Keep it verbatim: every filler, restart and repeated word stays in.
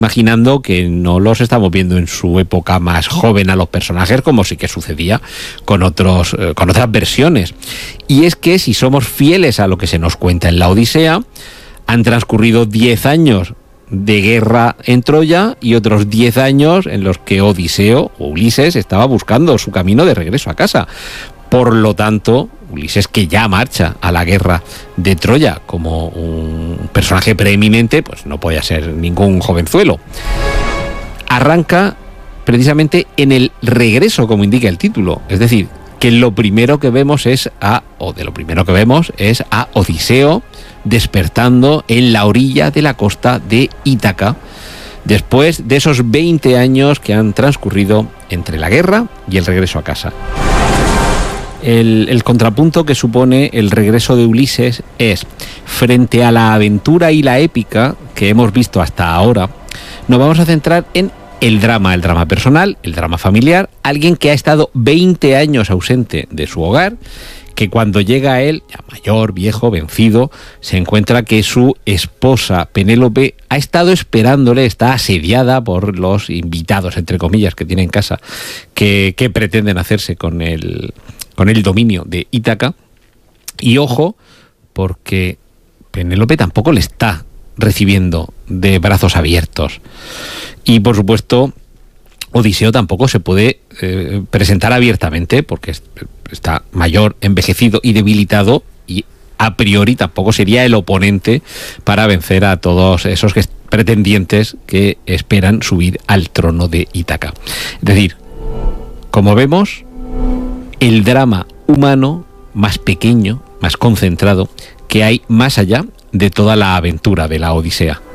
imaginando que no los estamos viendo en su época más joven a los personajes, como sí que sucedía con otros, eh, con otras versiones. Y es que si somos fieles a lo que se nos cuenta en la Odisea, han transcurrido diez años de guerra en Troya y otros diez años en los que Odiseo, o Ulises, estaba buscando su camino de regreso a casa. Por lo tanto, Ulises, que ya marcha a la guerra de Troya como un personaje preeminente, pues no podía ser ningún jovenzuelo. Arranca precisamente en el regreso, como indica el título. Es decir, que lo primero que vemos es a, o de lo primero que vemos es a Odiseo despertando en la orilla de la costa de Ítaca, después de esos veinte años que han transcurrido entre la guerra y el regreso a casa. El, el contrapunto que supone el regreso de Ulises es, frente a la aventura y la épica que hemos visto hasta ahora, nos vamos a centrar en el drama, el drama personal, el drama familiar, alguien que ha estado veinte años ausente de su hogar, que cuando llega a él, ya mayor, viejo, vencido, se encuentra que su esposa Penélope ha estado esperándole, está asediada por los invitados, entre comillas, que tiene en casa, que, que pretenden hacerse con el, con el dominio de Ítaca. Y ojo, porque Penélope tampoco le está recibiendo de brazos abiertos. Y por supuesto, Odiseo tampoco se puede eh, presentar abiertamente porque está mayor, envejecido y debilitado, y a priori tampoco sería el oponente para vencer a todos esos que, pretendientes que esperan subir al trono de Ítaca. Es decir, como vemos, el drama humano más pequeño, más concentrado, que hay más allá de toda la aventura de la Odisea.